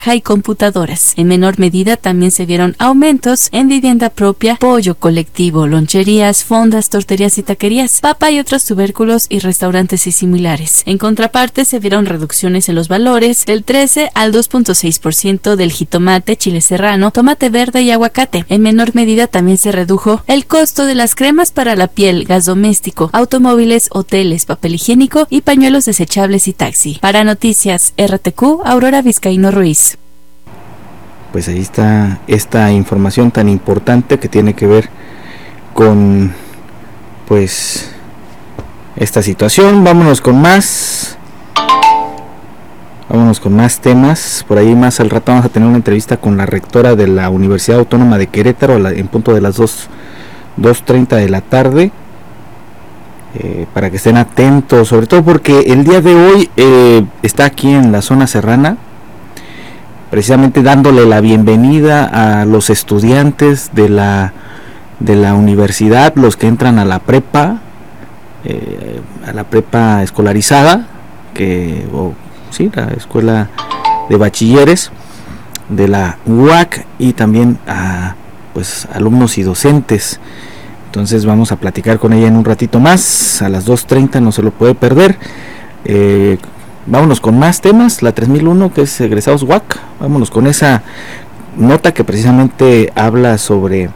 y computadoras. En menor medida también se vieron aumentos en vivienda propia, pollo colectivo, loncherías, fondas, torterías y taquerías, papa y otros tubérculos y restaurantes y similares. En contraparte se vieron reducciones en los valores del 13 al 2.6% del jitomate, chile serrano, tomate verde y aguacate. En menor medida también se redujo el costo de las cremas para la piel, gas doméstico, automóviles, hoteles, papel higiénico y pañuelos desechables y taxi. Para Noticias RTQ, Aurora Vizcaíno Ruiz. Pues ahí está esta información tan importante que tiene que ver con pues esta situación. Vámonos con más temas. Por ahí más al rato vamos a tener una entrevista con la rectora de la Universidad Autónoma de Querétaro en punto de las 2:30 de la tarde, para que estén atentos, sobre todo porque el día de hoy está aquí en la zona serrana, precisamente dándole la bienvenida a los estudiantes de la universidad, los que entran a la prepa escolarizada, la escuela de bachilleres de la UAC, y también a pues alumnos y docentes. Entonces vamos a platicar con ella en un ratito más, a las 2:30, no se lo puede perder. Vámonos con más temas, la 3001, que es egresados UAC. Vámonos con esa nota que precisamente habla sobre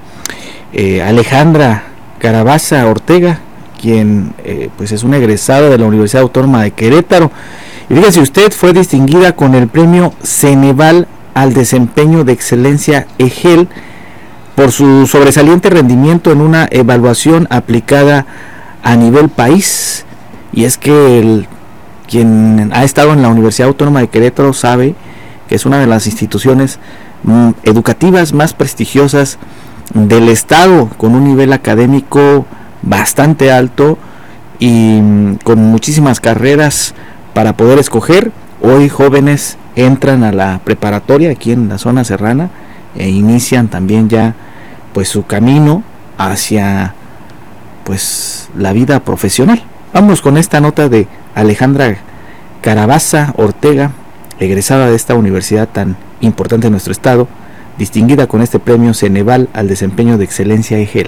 Alejandra Carabaza Ortega, quien pues es una egresada de la Universidad Autónoma de Querétaro. Y fíjese usted, fue distinguida con el premio Ceneval al desempeño de excelencia EGEL por su sobresaliente rendimiento en una evaluación aplicada a nivel país. Y es que quien ha estado en la Universidad Autónoma de Querétaro sabe que es una de las instituciones educativas más prestigiosas del estado, con un nivel académico bastante alto y con muchísimas carreras para poder escoger. Hoy jóvenes entran a la preparatoria aquí en la zona serrana e inician también ya pues su camino hacia pues la vida profesional. Vamos con esta nota de Alejandra Carabaza Ortega, egresada de esta universidad tan importante en nuestro estado, distinguida con este premio Ceneval al desempeño de excelencia EGEL.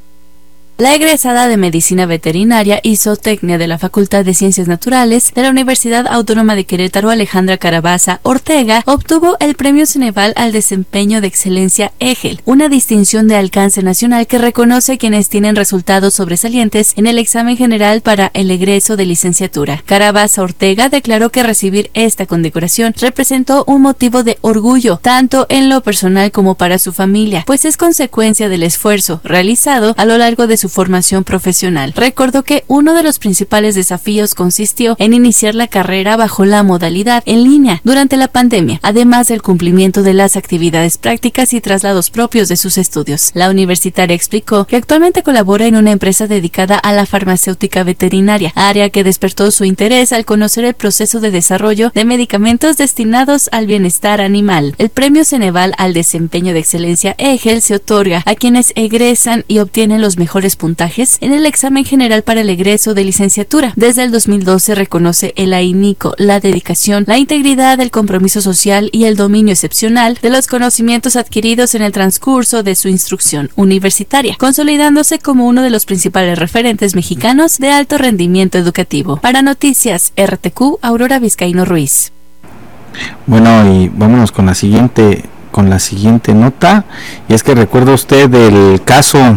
La egresada de Medicina Veterinaria y Zootecnia de la Facultad de Ciencias Naturales de la Universidad Autónoma de Querétaro, Alejandra Carabaza Ortega, obtuvo el Premio Ceneval al Desempeño de Excelencia EGEL, una distinción de alcance nacional que reconoce quienes tienen resultados sobresalientes en el examen general para el egreso de licenciatura. Carabaza Ortega declaró que recibir esta condecoración representó un motivo de orgullo, tanto en lo personal como para su familia, pues es consecuencia del esfuerzo realizado a lo largo de su formación profesional. Recordó que uno de los principales desafíos consistió en iniciar la carrera bajo la modalidad en línea durante la pandemia, además del cumplimiento de las actividades prácticas y traslados propios de sus estudios. La universitaria explicó que actualmente colabora en una empresa dedicada a la farmacéutica veterinaria, área que despertó su interés al conocer el proceso de desarrollo de medicamentos destinados al bienestar animal. El Premio Ceneval al Desempeño de Excelencia EGEL se otorga a quienes egresan y obtienen los mejores puntajes en el examen general para el egreso de licenciatura. Desde el 2012 reconoce el AINICO la dedicación, la integridad, el compromiso social y el dominio excepcional de los conocimientos adquiridos en el transcurso de su instrucción universitaria, consolidándose como uno de los principales referentes mexicanos de alto rendimiento educativo. Para Noticias RTQ, Aurora Vizcaíno Ruiz. Bueno, y vámonos con la siguiente nota, y es que recuerda usted del caso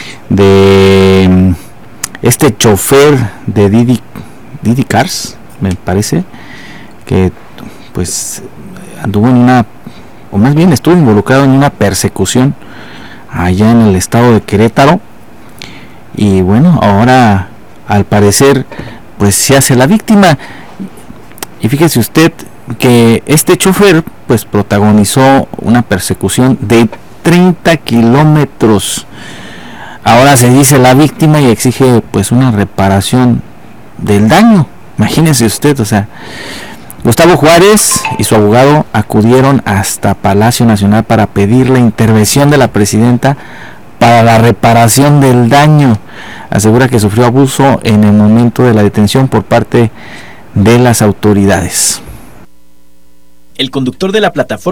de este chofer de Didi Cars, me parece, que pues anduvo estuvo involucrado en una persecución allá en el estado de Querétaro, y bueno, ahora al parecer pues se hace la víctima. Y fíjese usted que este chofer pues protagonizó una persecución de 30 kilómetros. Ahora se dice la víctima y exige pues una reparación del daño. Imagínese usted, o sea, Gustavo Juárez y su abogado acudieron hasta Palacio Nacional para pedir la intervención de la presidenta para la reparación del daño. Asegura que sufrió abuso en el momento de la detención por parte de las autoridades. el conductor de la plataforma